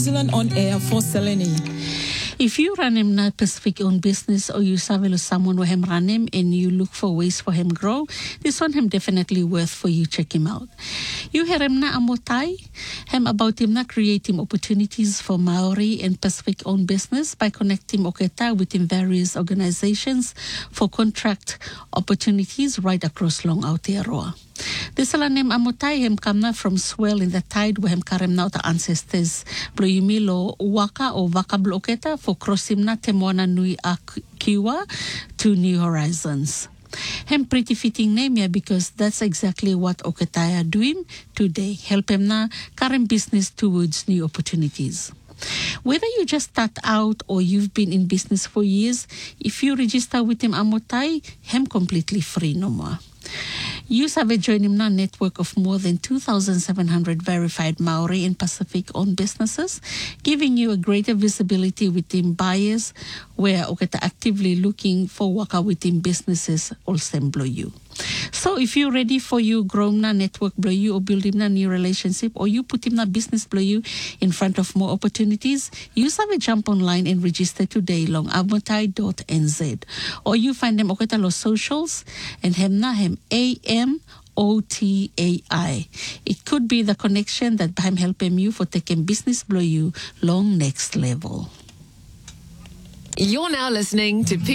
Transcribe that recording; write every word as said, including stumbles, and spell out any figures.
Zealand on air for Selene. If you run him na Pacific owned business or you savvy someone who him run him and you look for ways for him grow, this one him definitely worth for you check him out. You hear him na amotai, him about him na creating opportunities for Maori and Pacific owned business by connecting Oketa within various organizations for contract opportunities right across Long Aotearoa. This name amotai him kamna from swell in the tide where him karem na the ancestors bloyumilo waka or waka bloketa for crossing na temona nui a kiwa to new horizons. Him pretty fitting name yeah, because that's exactly what Oketa are doing today. Help him na karem business towards new opportunities. Whether you just start out or you've been in business for years, if you register with him amotai, him completely free no more. You have joined him now network of more than two thousand seven hundred verified Maori and Pacific owned businesses, giving you a greater visibility within buyers where Oketa actively looking for waka within businesses also blow you. So if you're ready for you grow na network blow you or build him na new relationship or you put him na business blow you in front of more opportunities, you have a jump online and register today long amotai dot n z or you find them Oketa los socials and hem na hem A M O T A I. It could be the connection that I'm helping you for taking business blow you long next level. You're now listening to